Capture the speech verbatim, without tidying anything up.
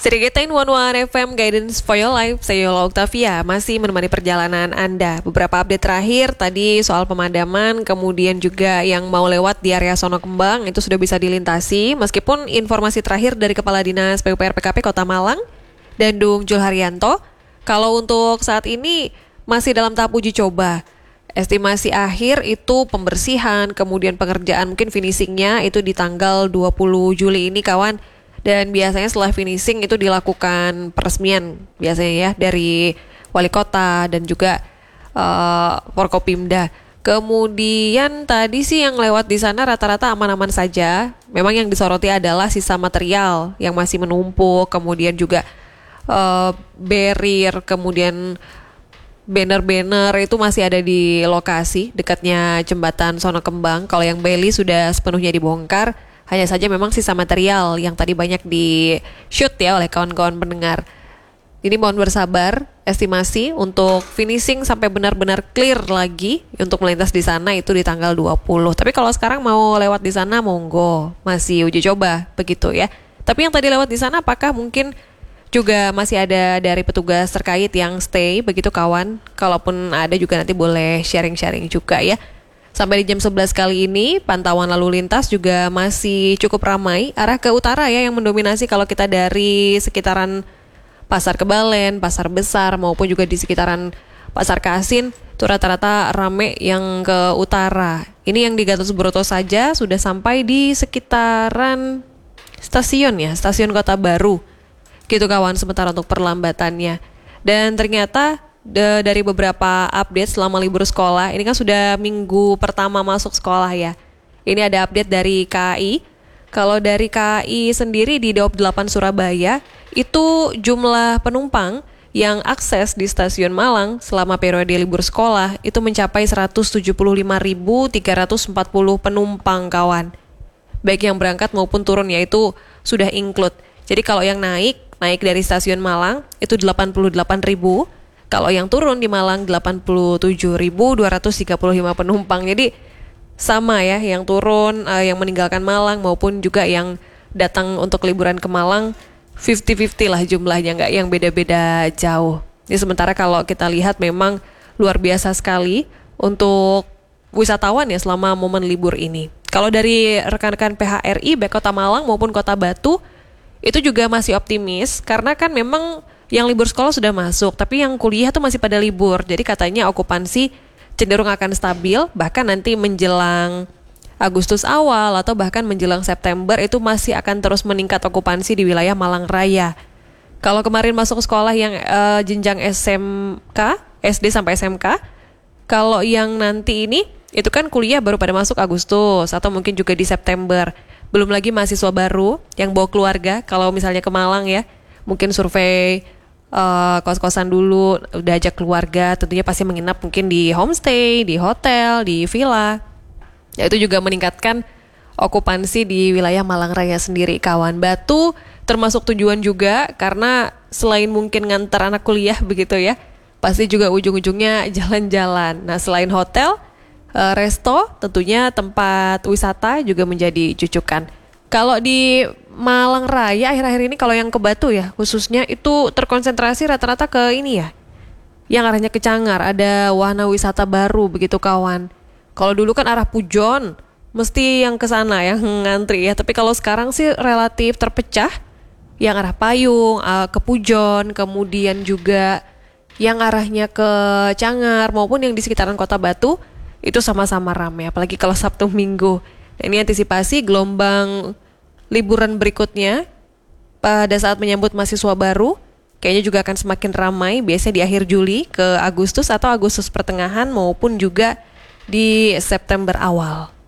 Sirikitain One One F M Guidance for Your Life, saya Yola Octavia, masih menemani perjalanan Anda. Beberapa update terakhir tadi soal pemadaman, kemudian juga yang mau lewat di area Sono Kembang itu sudah bisa dilintasi. Meskipun informasi terakhir dari Kepala Dinas P U P R P K P Kota Malang, Dandung Julharyanto, kalau untuk saat ini masih dalam tahap uji coba. Estimasi akhir itu pembersihan, kemudian pengerjaan mungkin finishingnya itu di tanggal dua puluh Juli ini kawan. Dan biasanya setelah finishing itu dilakukan peresmian biasanya ya dari wali kota dan juga uh, Forkopimda. Kemudian tadi sih yang lewat di sana rata-rata aman-aman saja. Memang yang disoroti adalah sisa material yang masih menumpuk, kemudian juga uh, barrier, kemudian banner-banner itu masih ada di lokasi dekatnya jembatan Sono Kembang. Kalau yang Beli sudah sepenuhnya dibongkar. Hanya saja memang sisa material yang tadi banyak di shoot ya oleh kawan-kawan pendengar. Ini mohon bersabar, estimasi untuk finishing sampai benar-benar clear lagi untuk melintas di sana itu di tanggal dua puluh. Tapi kalau sekarang mau lewat di sana monggo, masih uji coba begitu ya. Tapi yang tadi lewat di sana apakah mungkin juga masih ada dari petugas terkait yang stay begitu kawan? Kalaupun ada juga nanti boleh sharing-sharing juga ya. Sampai di jam sebelas kali ini, pantauan lalu lintas juga masih cukup ramai. Arah ke utara ya yang mendominasi kalau kita dari sekitaran Pasar Kebalen, Pasar Besar, maupun juga di sekitaran Pasar Kasin, itu rata-rata rame yang ke utara. Ini yang di Gatot Subroto saja sudah sampai di sekitaran stasiun ya, stasiun Kota Baru. Gitu kawan, sementara untuk perlambatannya. Dan ternyata De, dari beberapa update selama libur sekolah, ini kan sudah minggu pertama masuk sekolah ya. Ini ada update dari K A I. Kalau dari K A I sendiri di Daob delapan Surabaya, itu jumlah penumpang yang akses di stasiun Malang selama periode libur sekolah itu mencapai seratus tujuh puluh lima ribu tiga ratus empat puluh penumpang kawan. Baik yang berangkat maupun turun yaitu sudah include. Jadi kalau yang naik, naik dari stasiun Malang itu delapan puluh delapan ribu. Kalau yang turun di Malang delapan puluh tujuh ribu dua ratus tiga puluh lima penumpang. Jadi sama ya, yang turun, uh, yang meninggalkan Malang maupun juga yang datang untuk liburan ke Malang lima puluh lima puluh lah jumlahnya, nggak yang beda-beda jauh. Jadi sementara kalau kita lihat memang luar biasa sekali untuk wisatawan ya selama momen libur ini. Kalau dari rekan-rekan P H R I baik Kota Malang maupun Kota Batu itu juga masih optimis karena kan memang yang libur sekolah sudah masuk, tapi yang kuliah tuh masih pada libur. Jadi katanya okupansi cenderung akan stabil, bahkan nanti menjelang Agustus awal atau bahkan menjelang September itu masih akan terus meningkat okupansi di wilayah Malang Raya. Kalau kemarin masuk sekolah yang uh, jenjang S M K, S D sampai S M K, kalau yang nanti ini itu kan kuliah baru pada masuk Agustus atau mungkin juga di September. Belum lagi mahasiswa baru yang bawa keluarga, kalau misalnya ke Malang ya, mungkin survei Uh, kos-kosan dulu, udah ajak keluarga, tentunya pasti menginap mungkin di homestay, di hotel, di villa. Ya, itu juga meningkatkan okupansi di wilayah Malang Raya sendiri. Kawan Batu termasuk tujuan juga karena selain mungkin ngantar anak kuliah begitu ya, pasti juga ujung-ujungnya jalan-jalan. Nah selain hotel, uh, resto, tentunya tempat wisata juga menjadi jujukan. Kalau di Malang Raya akhir-akhir ini kalau yang ke Batu ya khususnya itu terkonsentrasi rata-rata ke ini ya, yang arahnya ke Cangar, ada wahana wisata baru begitu kawan. Kalau dulu kan arah Pujon mesti yang ke sana yang ngantri ya, tapi kalau sekarang sih relatif terpecah, yang arah Payung ke Pujon, kemudian juga yang arahnya ke Cangar maupun yang di sekitaran Kota Batu itu sama-sama ramai, apalagi kalau Sabtu Minggu. Nah, ini antisipasi gelombang liburan berikutnya pada saat menyambut mahasiswa baru kayaknya juga akan semakin ramai, biasanya di akhir Juli ke Agustus atau Agustus pertengahan maupun juga di September awal.